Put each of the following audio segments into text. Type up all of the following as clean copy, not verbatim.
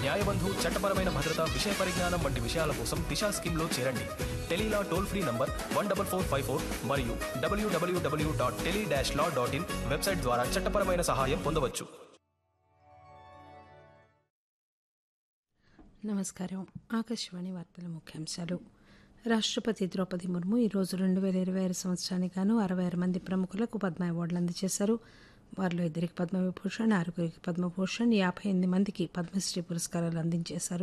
న్యాయబంధు, చట్టపరమైన భద్రత, విషయ పరిజ్ఞానం వంటి విషయాల కోసం దిశా స్కీమ్లో చేరండి. టెలీలా టోల్ ఫ్రీ నంబర్ 14454 మరియు www.tele-law.in వెబ్సైట్ ద్వారా చట్టపరమైన సహాయం పొందవచ్చు. నమస్కారం. ఆకాశవాణి వార్తల ముఖ్యాంశాలు. రాష్ట్రపతి ద్రౌపది ముర్ము ఈరోజు 2026 సంవత్సరానికి గాను 66 మంది ప్రముఖులకు పద్మ అవార్డులు అందజేశారు. వారిలో 2 పద్మవిభూషణ్, 6 పద్మభూషణ్, 58 మందికి పద్మశ్రీ పురస్కారాలు అందించేశారు.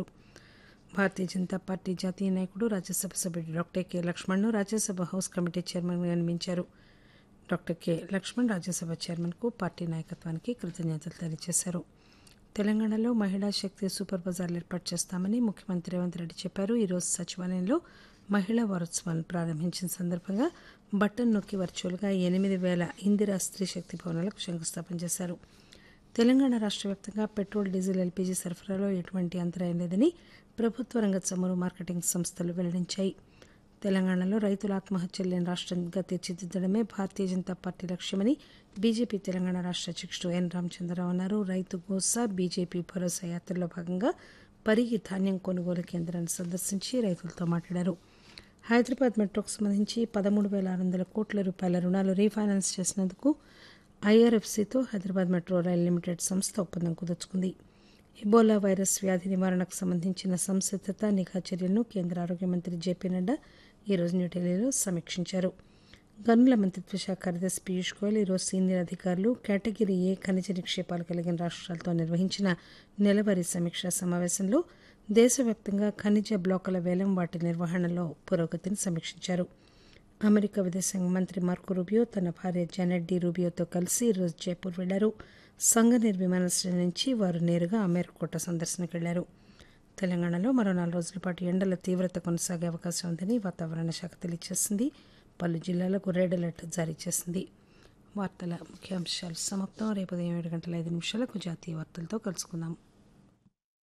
భారతీయ జనతా పార్టీ జాతీయ నాయకుడు, రాజ్యసభ సభ్యుడు doctor K లక్ష్మణ్ను Rajya Sabha house committee చైర్మన్గా నియమించారు. Doctor K Laxman Rajya Sabha చైర్మన్కు party నాయకత్వానికి కృతజ్ఞతలు తెలియజేశారు. తెలంగాణలో మహిళా శక్తి సూపర్ బజార్లు ఏర్పాటు చేస్తామని ముఖ్యమంత్రి రేవంత్ రెడ్డి చెప్పారు. ఈరోజు సచివాలయంలో మహిళా వారోత్సవాలను ప్రారంభించిన సందర్భంగా బటన్ నొక్కి వర్చువల్గా 8,000 ఇందిరా స్త్రీ శక్తి భవనాలకు శంకుస్థాపన చేశారు. తెలంగాణ రాష్ట్ర వ్యాప్తంగా పెట్రోల్, డీజిల్, ఎల్పీజీ సరఫరాలో ఎటువంటి అంతరాయం లేదని ప్రభుత్వ రంగ చమురు మార్కెటింగ్ సంస్థలు వెల్లడించాయి. తెలంగాణలో రైతుల ఆత్మహత్యలు లేని రాష్ట్రంగా తీర్చిదిద్దడమే భారతీయ జనతా పార్టీ లక్ష్యమని బీజేపీ తెలంగాణ రాష్ట్ర అధ్యక్షుడు ఎన్ రామచంద్రరావు అన్నారు. రైతు గోసా బీజేపీ భరోసా యాత్రలో భాగంగా పరిగి ధాన్యం కొనుగోలు కేంద్రాన్ని సందర్శించి రైతులతో మాట్లాడారు. హైదరాబాద్ మెట్రోకు సంబంధించి 13,600 కోట్ల రూపాయల రుణాలు రీఫైనాన్స్ చేసినందుకు ఐఆర్ఎఫ్సీతో హైదరాబాద్ మెట్రో రైల్ లిమిటెడ్ సంస్థ ఒప్పందం కుదుర్చుకుంది. ఎబోలా వైరస్ వ్యాధి నివారణకు సంబంధించిన సంసిద్దత, నిఘా చర్యలను కేంద్ర ఆరోగ్య మంత్రి జేపీ నడ్డా ఈరోజు న్యూఢిల్లీలో సమీక్షించారు. గనుల మంత్రిత్వ శాఖ కార్యదర్శి పీయూష్ గోయల్ ఈరోజు సీనియర్ అధికారులు కేటగిరీ ఏ ఖనిజ నిక్షేపాలు కలిగిన రాష్ట్రాలతో నిర్వహించిన నెలవారీ సమీక్షా సమావేశంలో దేశవ్యాప్తంగా ఖనిజ బ్లాకుల వేలం, వాటి నిర్వహణలో పురోగతిని సమీక్షించారు. అమెరికా విదేశాంగ మంత్రి మార్కో రూబియో తన భార్య జానెట్ డి రూబియోతో కలిసి ఈరోజు జైపూర్ వెళ్లారు. సంగనీర్ విమానాశ్రయం నుంచి వారు నేరుగా అమీర్కోట సందర్శనకు వెళ్లారు. తెలంగాణలో మరో 4 రోజుల పాటు ఎండల తీవ్రత కొనసాగే అవకాశం ఉందని వాతావరణ శాఖ తెలియజేసింది. పలు జిల్లాలకు రెడ్ అలర్ట్ జారీ చేసింది. వార్తల ముఖ్యాంశాలు సమాప్తం. రేపు ఉదయం 7:05 జాతీయ వార్తలతో కలుసుకుందాం.